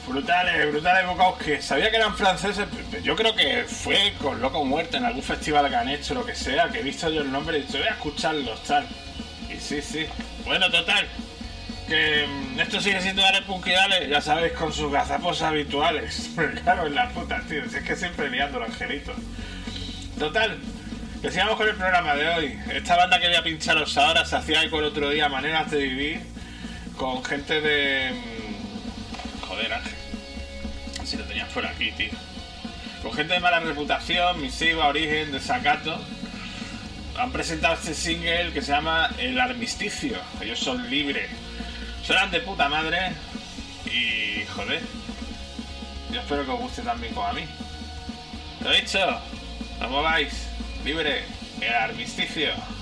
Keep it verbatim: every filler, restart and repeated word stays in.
Brutales, brutales Bukowski. Sabía que eran franceses, pero yo creo que fue con Loco Muerte en algún festival que han hecho, lo que sea, que he visto yo el nombre y he dicho, voy a escucharlos, tal. Y sí, sí. Bueno, total. Que mm, esto sigue siendo Dale Punk y Dale, ya sabéis, con sus gazapos habituales. Me cago en la puta, tío. Si es que siempre liando los angelitos. Total. Que sigamos con el programa de hoy. Esta banda que voy a pincharos ahora se hacía eco el otro día, Maneras de Vivir, con gente de... Joder, Ángel. Si lo tenías por aquí, tío. Con gente de mala reputación, Misiva, Origen, Desacato. Han presentado este single que se llama El Armisticio. Ellos son libres. Suenan de puta madre. Y... joder. Yo espero que os guste también como a mí. Lo dicho. No mováis. Libre. El Armisticio.